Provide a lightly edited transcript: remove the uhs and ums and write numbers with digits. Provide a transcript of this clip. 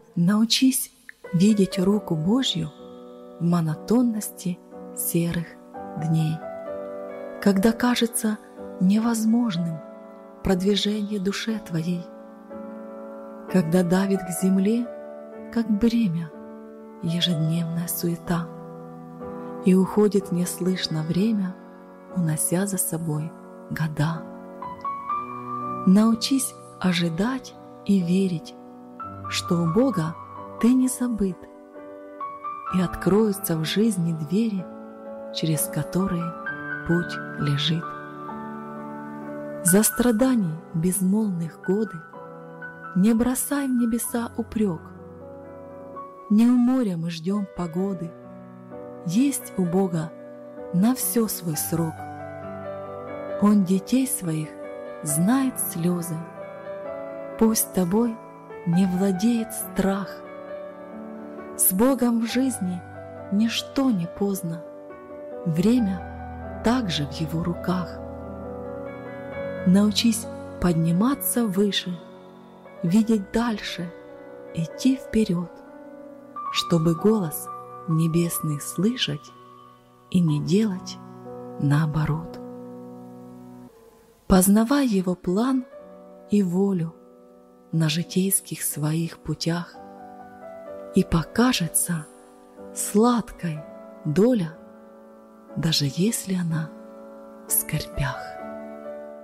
Научись видеть руку Божью в монотонности серых дней, когда кажется невозможным продвижение душе твоей, когда давит к земле, как бремя, ежедневная суета, и уходит неслышно время, унося за собой года. Научись ожидать и верить, что у Бога ты не забыт, и откроются в жизни двери, через которые путь лежит. За страданий безмолвных годы не бросай в небеса упрек. Не у моря мы ждем погоды, есть у Бога на все свой срок. Он детей своих знает слезы, пусть тобой не владеет страх. С Богом в жизни ничто не поздно, время также в Его руках. Научись подниматься выше, видеть дальше, идти вперед, чтобы голос небесный слышать и не делать наоборот. Познавай Его план и волю на житейских своих путях, и покажется сладкой доля, даже если она в скорбях.